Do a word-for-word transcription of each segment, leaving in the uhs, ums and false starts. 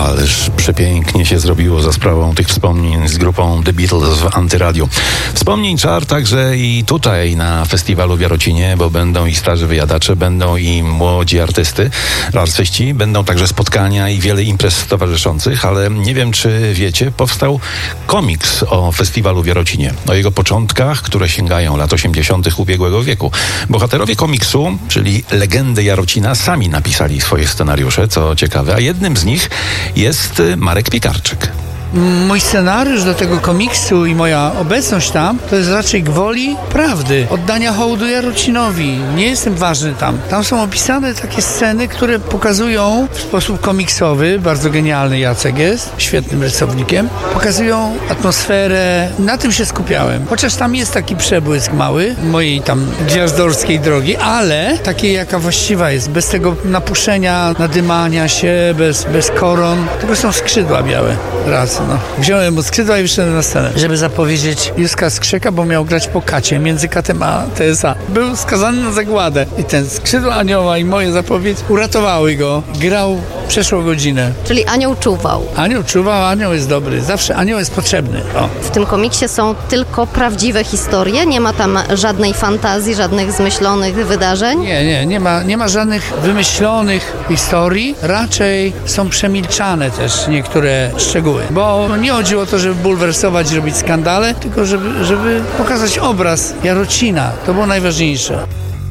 Ależ przepięknie się zrobiło za sprawą tych wspomnień z grupą The Beatles w Antyradiu. Wspomnień czar także i tutaj na festiwalu w Jarocinie, bo będą i starzy wyjadacze, będą i młodzi artysty, artyści, będą także spotkania i wiele imprez towarzyszących, ale nie wiem, czy wiecie, powstał komiks o festiwalu w Jarocinie, o jego początkach, które sięgają lat osiemdziesiątych ubiegłego wieku. Bohaterowie komiksu, czyli legendy Jarocina, sami napisali swoje scenariusze, co ciekawe, a jednym z nich jest Marek Piekarczyk. Mój scenariusz do tego komiksu i moja obecność tam to jest raczej gwoli prawdy, oddania hołdu Jarocinowi. Nie jestem ważny tam. Tam są opisane takie sceny, które pokazują w sposób komiksowy, bardzo genialny Jacek jest, świetnym rysownikiem, pokazują atmosferę. Na tym się skupiałem. Chociaż tam jest taki przebłysk mały mojej tam gwiazdorskiej drogi, ale takiej jaka właściwa jest, bez tego napuszenia, nadymania się, bez, bez koron, tylko są skrzydła białe. Raz. No. Wziąłem mu skrzydła i wyszedłem na scenę, żeby zapowiedzieć Józka Skrzeka, bo miał grać po Kacie, między Katem a T S A. Był skazany na zagładę i ten skrzydła anioła i moje zapowiedź uratowały go. Grał przeszłą godzinę. Czyli anioł czuwał. Anioł czuwał, anioł jest dobry. Zawsze anioł jest potrzebny. O. W tym komiksie są tylko prawdziwe historie? Nie ma tam żadnej fantazji, żadnych zmyślonych wydarzeń? Nie, nie, nie ma, nie ma żadnych wymyślonych historii. Raczej są przemilczane też niektóre szczegóły. Bo nie chodziło o to, żeby bulwersować, robić skandale, tylko żeby, żeby pokazać obraz Jarocina. To było najważniejsze.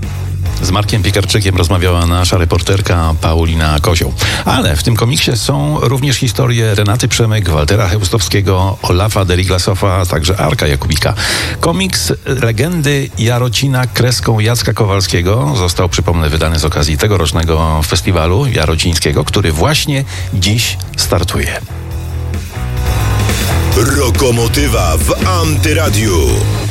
Z Markiem Piekarczykiem rozmawiała nasza reporterka Paulina Kozioł. Ale w tym komiksie są również historie Renaty Przemek, Waltera Chełstowskiego, Olafa Deriglasowa, a także Arka Jakubika. Komiks Legendy Jarocina kreską Jacka Kowalskiego został, przypomnę, wydany z okazji tegorocznego festiwalu jarocińskiego, który właśnie dziś startuje. Rokomotywa w Antyradiu.